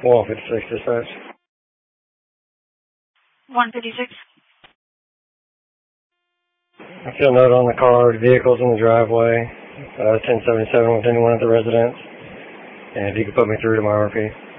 156 dispatch. 156. I feel a note on the card, vehicles in the driveway, 1077 with anyone at the residence, and if you could put me through to my RP.